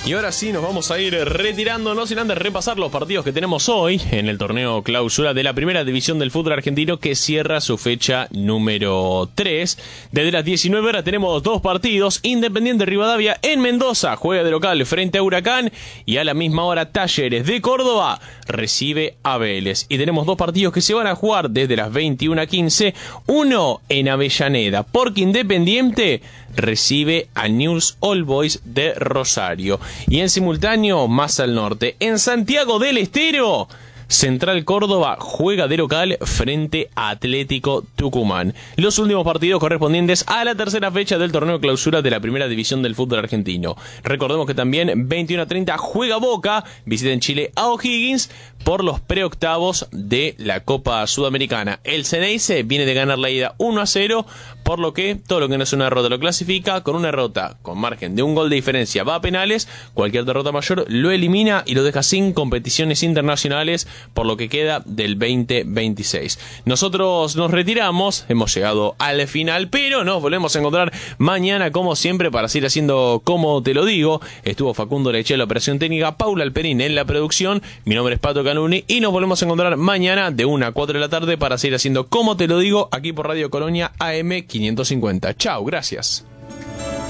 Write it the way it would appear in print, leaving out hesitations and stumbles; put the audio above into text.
Y ahora sí nos vamos a ir retirando, no sin antes repasar los partidos que tenemos hoy en el torneo clausura de la primera división del fútbol argentino, que cierra su fecha número 3. Desde las 19 horas tenemos dos partidos. Independiente Rivadavia en Mendoza juega de local frente a Huracán, y a la misma hora Talleres de Córdoba recibe a Vélez. Y tenemos dos partidos que se van a jugar desde las 21:15. Uno en Avellaneda, porque Independiente recibe a Newell's Old Boys de Rosario. Y en simultáneo, más al norte, en Santiago del Estero, Central Córdoba juega de local frente a Atlético Tucumán. Los últimos partidos correspondientes a la tercera fecha del torneo clausura de la primera división del fútbol argentino. Recordemos que también 21:30 juega Boca, visita en Chile a O'Higgins por los preoctavos de la Copa Sudamericana. El Ceneice viene de ganar la ida 1-0, por lo que todo lo que no es una derrota lo clasifica. Con una derrota con margen de un gol de diferencia va a penales. Cualquier derrota mayor lo elimina y lo deja sin competiciones internacionales por lo que queda del 2026. Nosotros nos retiramos, hemos llegado al final, pero nos volvemos a encontrar mañana como siempre para seguir haciendo Como Te Lo Digo. Estuvo Facundo Leche en la operación técnica, Paula Alperín en la producción, mi nombre es Pato Canuni y nos volvemos a encontrar mañana de 1 a 4 de la tarde para seguir haciendo Como Te Lo Digo aquí por Radio Colonia AM 550. Chau, gracias.